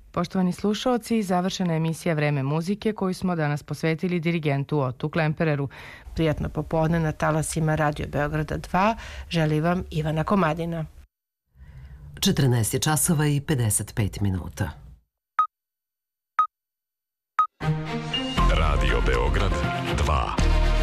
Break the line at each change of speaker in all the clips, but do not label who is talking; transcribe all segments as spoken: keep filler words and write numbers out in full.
Poštovani slušaoci, završena je emisija Vreme muzike koju smo danas posvetili dirigentu Otu Klempereru. Prijatno popodne na talasima Radio Beograda dva želi vam Ivana Komadina.
četrnaest je časova i pedeset pet minuta.
Radio Beograd dva.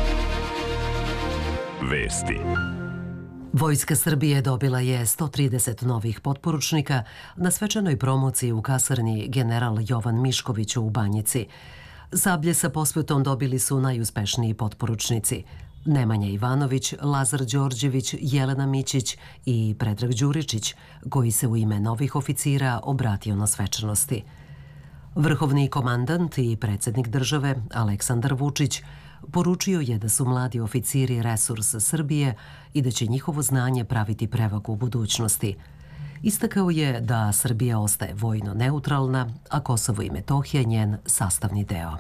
Vesti.
Vojska Srbije dobila je sto trideset novih potporučnika na svečanoj promociji u kasarni General Jovan Mišković u Banjici. Sablje sa posvetom dobili su najuspešniji potporučnici: Nemanja Ivanović, Lazar Đorđević, Jelena Mićić i Predrag Đuričić, koji se u ime novih oficira obratio na svečanosti. Vrhovni komandant i predsjednik države Aleksandar Vučić poručio je da su mladi oficiri resurs Srbije i da će njihovo znanje praviti prevagu u budućnosti. Istakao je da Srbija ostaje vojno neutralna, a Kosovo i Metohija njen sastavni deo.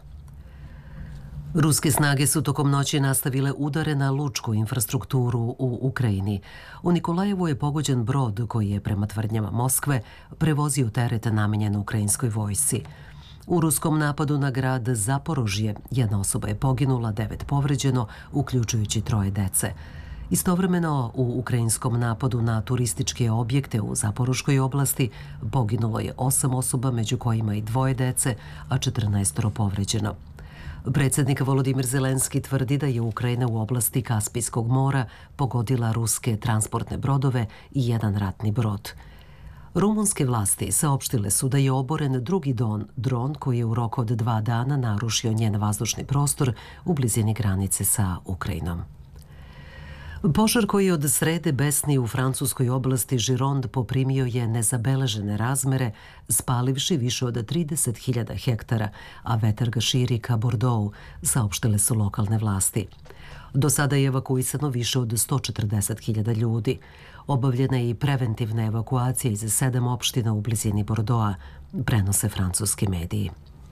Ruske snage su tokom noći nastavile udare na lučku infrastrukturu u Ukrajini. U Nikolajevu je pogođen brod koji je, prema tvrdnjama Moskve, prevozio teret namenjen ukrajinskoj vojsci. U ruskom napadu na grad Zaporožje jedna osoba je poginula, devet povređeno, uključujući troje dece. Istovremeno, u ukrajinskom napadu na turističke objekte u Zaporoškoj oblasti poginulo je osam osoba, među kojima i dvoje dece, a četrnaestoro povređeno. Predsjednik Volodimir Zelenski tvrdi da je Ukrajina u oblasti Kaspijskog mora pogodila ruske transportne brodove i jedan ratni brod. Rumunske vlasti saopštile su da je oboren drugi don, dron koji je u roku od dva dana narušio njen vazdušni prostor u blizini granice sa Ukrajinom. Požar koji je od srede besni u francuskoj oblasti Gironde poprimio je nezabeležene razmere, spalivši više od trideset hiljada hektara, a vetar ga širi ka Bordeaux, saopštile su lokalne vlasti. Do sada je evakuisano više od sto četrdeset hiljada ljudi. Obavljena je i preventivna evakuacija iz sedam opština u blizini Bordeauxa, prenose francuski mediji.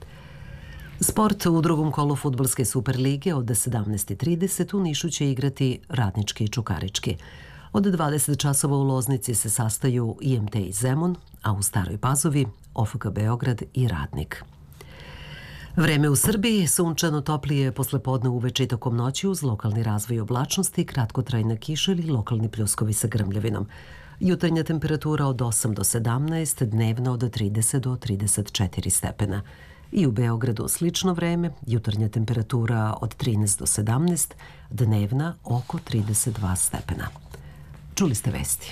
Sport. U drugom kolu fudbalske Superlige od sedamnaest i trideset u Nišu će igrati Radnički i Čukarički. Od dvadeset časova u Loznici se sastaju I M T i Zemun, a u Staroj Pazovi O F K Beograd i Radnik. Vreme u Srbiji sunčano, toplije poslepodne, uveče i tokom noći uz lokalni razvoj oblačnosti, kratkotrajna kiša ili lokalni pljuskovi sa grmljavinom. Jutarnja temperatura od osam do sedamnaest, dnevna od trideset do trideset četiri stepena. I u Beogradu slično vreme, jutarnja temperatura od trinaest do sedamnaest, dnevna oko trideset dva stepena. Čuli ste vesti.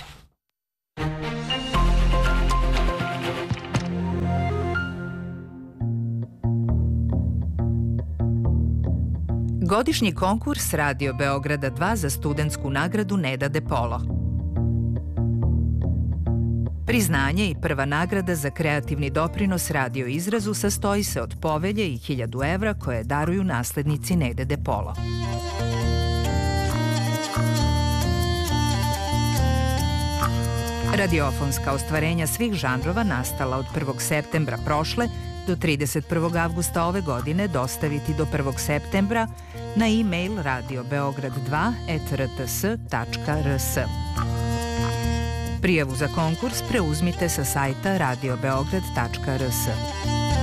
Godišnji konkurs Radio Beograda dva za studentsku nagradu Neda De Polo. Priznanje i prva nagrada za kreativni doprinos radio izrazu sastoji se od povelje i hiljadu evra koje daruju naslednici Nede De Polo. Radiofonska ostvarenja svih žanrova nastala od prvog septembra prošle do trideset prvog avgusta ove godine dostaviti do prvog septembra na e-mail radio beograd dva at r t s tačka r s. Prijavu za konkurs preuzmite sa sajta radio beograd tačka r s.